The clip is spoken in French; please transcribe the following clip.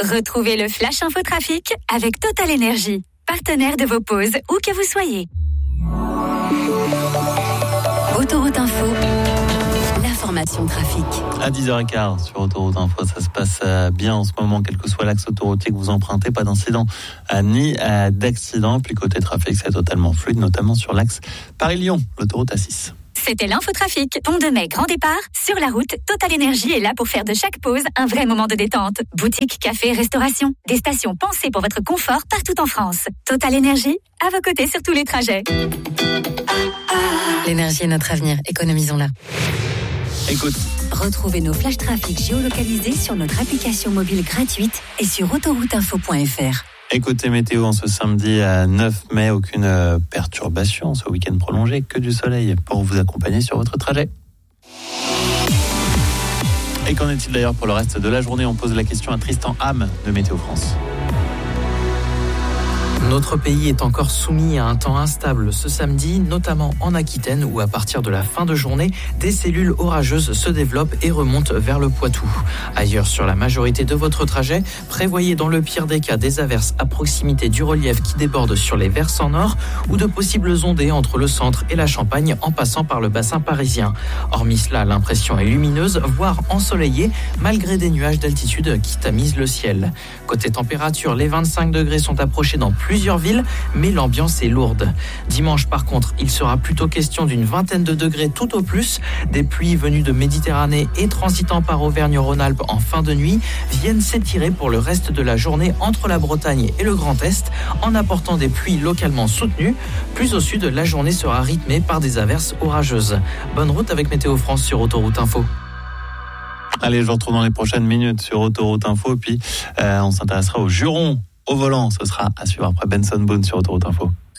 Retrouvez le Flash Info Trafic avec Total Energy, partenaire de vos pauses où que vous soyez. Autoroute Info, l'information trafic. À 10h15 sur Autoroute Info, ça se passe bien en ce moment, quel que soit l'axe autoroutier que vous empruntez, pas d'incident ni d'accident. Puis côté trafic, c'est totalement fluide, notamment sur l'axe Paris-Lyon, l'autoroute A6. C'était l'infotrafic. Pont de Mai, grand départ. Sur la route, Total Energy est là pour faire de chaque pause un vrai moment de détente. Boutique, café, restauration. Des stations pensées pour votre confort partout en France. Total Energy, à vos côtés sur tous les trajets. L'énergie est notre avenir. Économisons-la. Écoute. Retrouvez nos flash trafic géolocalisés sur notre application mobile gratuite et sur autorouteinfo.fr. Écoutez météo en ce samedi 9 mai, aucune perturbation, ce week-end prolongé, que du soleil pour vous accompagner sur votre trajet. Et qu'en est-il d'ailleurs pour le reste de la journée? On pose la question à Tristan Ham de Météo France. Notre pays est encore soumis à un temps instable ce samedi, notamment en Aquitaine où à partir de la fin de journée, des cellules orageuses se développent et remontent vers le Poitou. Ailleurs sur la majorité de votre trajet, prévoyez dans le pire des cas des averses à proximité du relief qui déborde sur les versants nord ou de possibles ondées entre le centre et la Champagne en passant par le bassin parisien. Hormis cela, l'impression est lumineuse, voire ensoleillée, malgré des nuages d'altitude qui tamisent le ciel. Côté température, les 25 degrés sont approchés dans plusieurs villes, mais l'ambiance est lourde. Dimanche, par contre, il sera plutôt question d'une vingtaine de degrés tout au plus. Des pluies venues de Méditerranée et transitant par Auvergne-Rhône-Alpes en fin de nuit viennent s'étirer pour le reste de la journée entre la Bretagne et le Grand Est, en apportant des pluies localement soutenues. Plus au sud, la journée sera rythmée par des averses orageuses. Bonne route avec Météo France sur Autoroute Info. Allez, je vous retrouve dans les prochaines minutes sur Autoroute Info, puis on s'intéressera aux jurons au volant. Ce sera à suivre après Benson Boone sur Autoroute Info.